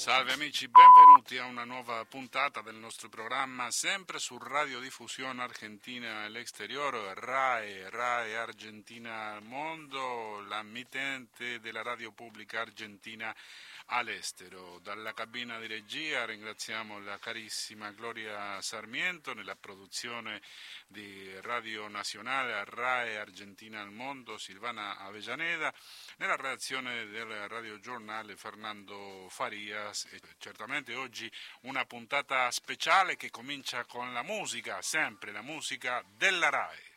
Salve amici, benvenuti a una nuova puntata del nostro programma, sempre su Radiodiffusione Argentina all'Exterior, RAE Argentina al Mondo, la mittente della radio pubblica argentina all'estero. Dalla cabina di regia ringraziamo la carissima Gloria Sarmiento nella produzione di Radio Nazionale RAE Argentina al Mondo, Silvana Avellaneda, nella redazione del radiogiornale Fernando Farias. E certamente oggi una puntata speciale che comincia con la musica, sempre la musica della RAE.